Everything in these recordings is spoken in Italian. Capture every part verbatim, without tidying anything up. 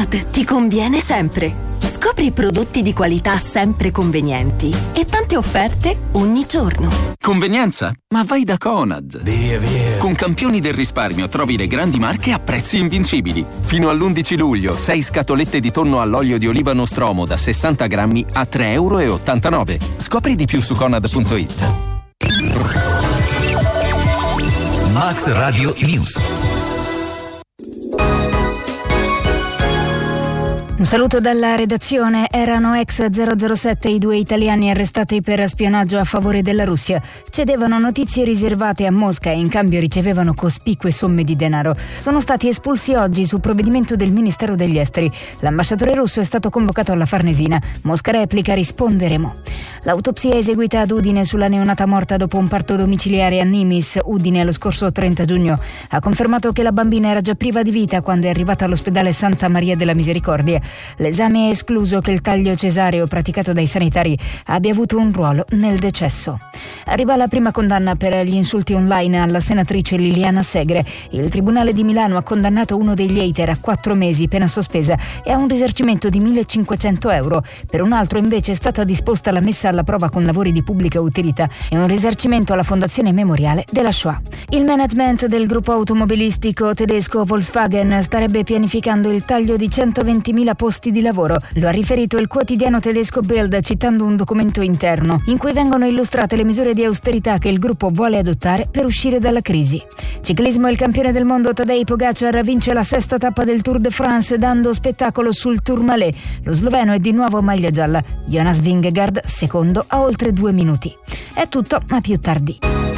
Conad ti conviene sempre. Scopri prodotti di qualità sempre convenienti e tante offerte ogni giorno. Convenienza? Ma vai da Conad. Via, via. Con Campioni del risparmio trovi le grandi marche a prezzi invincibili. Fino all'undici luglio, sei scatolette di tonno all'olio di oliva Nostromo da sessanta grammi a tre virgola ottantanove euro. Scopri di più su conad punto it. Max Radio News. Un saluto dalla redazione. Erano ex zero zero sette i due italiani arrestati per spionaggio a favore della Russia. Cedevano notizie riservate a Mosca e in cambio ricevevano cospicue somme di denaro. Sono stati espulsi oggi su provvedimento del Ministero degli Esteri. L'ambasciatore russo è stato convocato alla Farnesina. Mosca replica: risponderemo. L'autopsia eseguita ad Udine sulla neonata morta dopo un parto domiciliare a Nimis, Udine, lo scorso trenta giugno, ha confermato che la bambina era già priva di vita quando è arrivata all'ospedale Santa Maria della Misericordia. L'esame ha escluso che il taglio cesareo praticato dai sanitari abbia avuto un ruolo nel decesso. Arriva la prima condanna per gli insulti online alla senatrice Liliana Segre. Il Tribunale di Milano ha condannato uno degli hater a quattro mesi, pena sospesa, e a un risarcimento di millecinquecento euro. Per un altro invece è stata disposta la messa alla prova con lavori di pubblica utilità e un risarcimento alla Fondazione Memoriale della Shoah. Il management del gruppo automobilistico tedesco Volkswagen starebbe pianificando il taglio di centoventimila posti di lavoro. Lo ha riferito il quotidiano tedesco Bild citando un documento interno in cui vengono illustrate le misure di austerità che il gruppo vuole adottare per uscire dalla crisi. Ciclismo: il campione del mondo Tadej Pogacar vince la sesta tappa del Tour de France dando spettacolo sul Tourmalet. Lo sloveno è di nuovo maglia gialla. Jonas Vingegaard secondo a oltre due minuti. È tutto, a più tardi.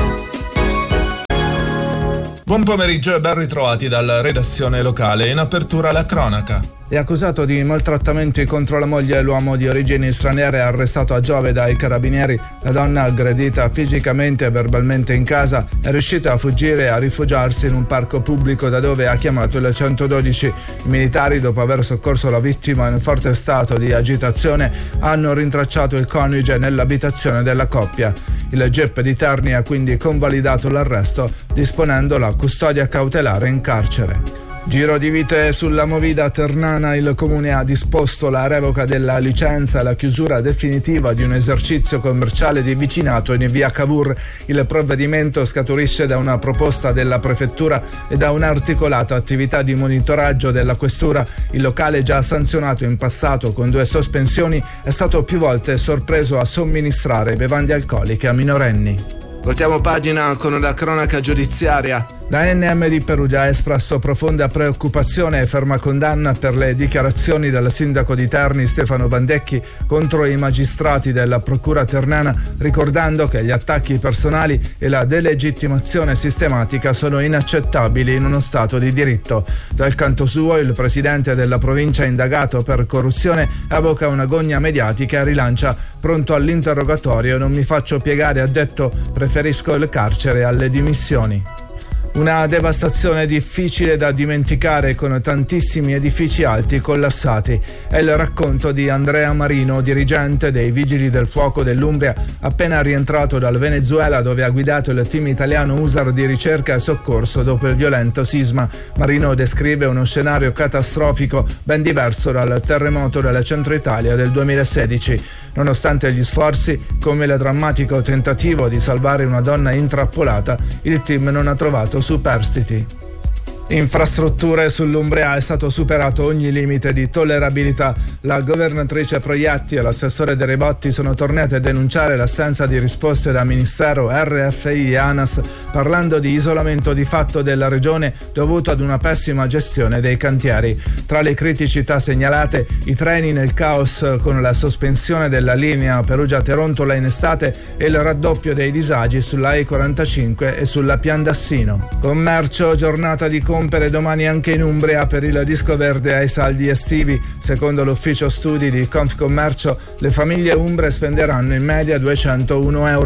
Buon pomeriggio e ben ritrovati dalla redazione locale. In apertura la cronaca. È accusato di maltrattamenti contro la moglie l'uomo di origini straniere arrestato a Giove dai carabinieri. La donna, aggredita fisicamente e verbalmente in casa, è riuscita a fuggire e a rifugiarsi in un parco pubblico da dove ha chiamato il centododici. I militari, dopo aver soccorso la vittima in forte stato di agitazione, hanno rintracciato il coniuge nell'abitazione della coppia. Il G I P di Terni ha quindi convalidato l'arresto, disponendo la custodia cautelare in carcere. Giro di vite sulla movida ternana. Il comune ha disposto la revoca della licenza e la chiusura definitiva di un esercizio commerciale di vicinato in via Cavour. Il provvedimento scaturisce da una proposta della prefettura e da un'articolata attività di monitoraggio della questura. Il locale, già sanzionato in passato con due sospensioni, è stato più volte sorpreso a somministrare bevande alcoliche a minorenni. Voltiamo pagina con la cronaca giudiziaria. La A N M di Perugia ha espresso profonda preoccupazione e ferma condanna per le dichiarazioni del sindaco di Terni Stefano Bandecchi contro i magistrati della procura ternana, ricordando che gli attacchi personali e la delegittimazione sistematica sono inaccettabili in uno Stato di diritto. Dal canto suo, il presidente della provincia indagato per corruzione evoca una gogna mediatica e rilancia: pronto all'interrogatorio, non mi faccio piegare, ha detto, preferisco il carcere alle dimissioni. Una devastazione difficile da dimenticare, con tantissimi edifici alti collassati. È il racconto di Andrea Marino, dirigente dei Vigili del Fuoco dell'Umbria, appena rientrato dal Venezuela, dove ha guidato il team italiano U S A R di ricerca e soccorso dopo il violento sisma. Marino descrive uno scenario catastrofico ben diverso dal terremoto del centro Italia del duemilasedici. Nonostante gli sforzi, come il drammatico tentativo di salvare una donna intrappolata, il team non ha trovato superstiti. Infrastrutture: sull'Umbria è stato superato ogni limite di tollerabilità. La governatrice Proietti e l'assessore De Ribotti sono tornati a denunciare l'assenza di risposte da Ministero, R F I e ANAS, parlando di isolamento di fatto della regione dovuto ad una pessima gestione dei cantieri. Tra le criticità segnalate, i treni nel caos con la sospensione della linea Perugia-Terontola in estate e il raddoppio dei disagi sulla E quarantacinque e sulla Piandassino. Commercio: giornata di compere domani anche in Umbria per il disco verde ai saldi estivi. Secondo l'ufficio studi di Confcommercio, le famiglie umbre spenderanno in media duecentouno euro.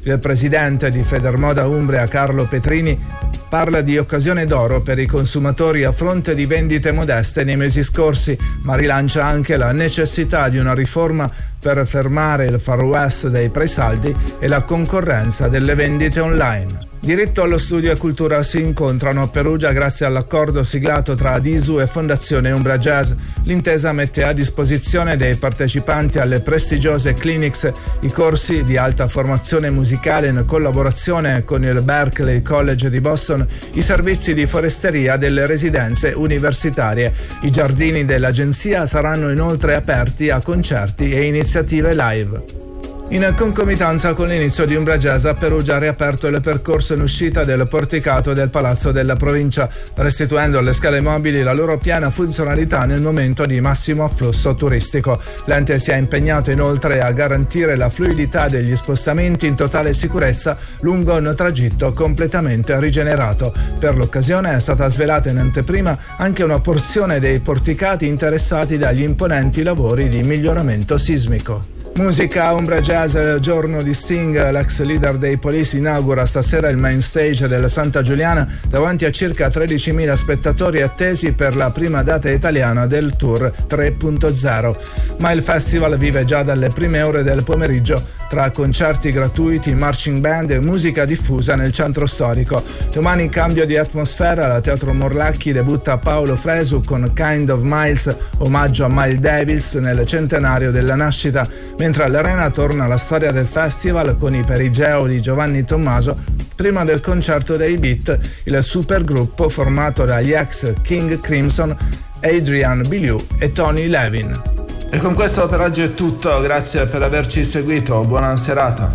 Il presidente di Federmoda Umbria, Carlo Petrini, parla di occasione d'oro per i consumatori a fronte di vendite modeste nei mesi scorsi, ma rilancia anche la necessità di una riforma per fermare il Far West dei presaldi e la concorrenza delle vendite online. Diritto allo studio e cultura si incontrano a Perugia grazie all'accordo siglato tra Adisu e Fondazione Umbria Jazz. L'intesa mette a disposizione dei partecipanti alle prestigiose clinics i corsi di alta formazione musicale in collaborazione con il Berklee College di Boston, i servizi di foresteria delle residenze universitarie. I giardini dell'agenzia saranno inoltre aperti a concerti e iniziative live. In concomitanza con l'inizio di Umbria Jazz, a Perugia ha riaperto il percorso in uscita del porticato del Palazzo della Provincia, restituendo alle scale mobili la loro piena funzionalità nel momento di massimo afflusso turistico. L'ente si è impegnato inoltre a garantire la fluidità degli spostamenti in totale sicurezza lungo un tragitto completamente rigenerato. Per l'occasione è stata svelata in anteprima anche una porzione dei porticati interessati dagli imponenti lavori di miglioramento sismico. Musica Umbria Jazz, il giorno di Sting, l'ex leader dei Police inaugura stasera il main stage del Santa Giuliana davanti a circa tredicimila spettatori attesi per la prima data italiana del tour tre punto zero. Ma il festival vive già dalle prime ore del pomeriggio tra concerti gratuiti, marching band e musica diffusa nel centro storico. Domani cambio di atmosfera, alla Teatro Morlacchi debutta Paolo Fresu con Kind of Miles, omaggio a Miles Davis nel centenario della nascita, mentre all'Arena torna la storia del festival con i Perigeo di Giovanni Tommaso. Prima del concerto dei Beat, il supergruppo formato dagli ex King Crimson, Adrian Belew e Tony Levin. E con questo per oggi è tutto, grazie per averci seguito, buona serata.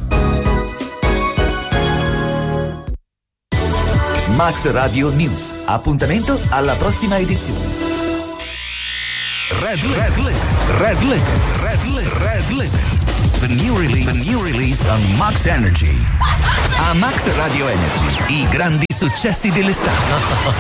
Max Radio News, appuntamento alla prossima edizione. Red Red Limit, Red Limit, Red Limit, Red Limit. The new release, the new release on Max Energy. A Max Radio Energy, i grandi successi dell'estate.